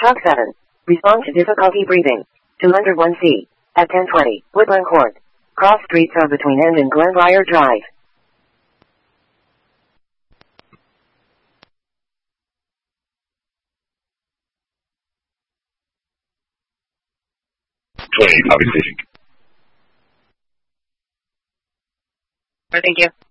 Talk 7. Respond to difficulty breathing. To under 1C. At 10:20. Woodland Court. Cross streets are between End and Glenbriar Drive. Public station. Thank you.